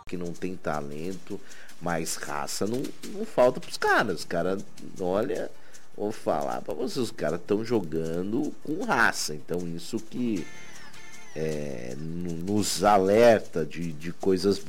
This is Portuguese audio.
que não tem talento, mas raça não falta pros caras. Os caras, olha, vou falar pra vocês, os caras estão jogando com raça. Então isso que nos alerta de coisas